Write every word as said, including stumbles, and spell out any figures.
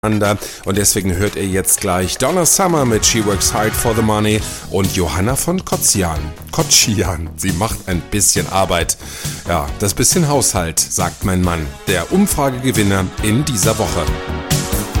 Und deswegen hört ihr jetzt gleich Donna Summer mit She Works Hard for the Money und Johanna von Kotschian. Kotschian, sie macht ein bisschen Arbeit. Ja, das bisschen Haushalt, sagt mein Mann, der Umfragegewinner in dieser Woche.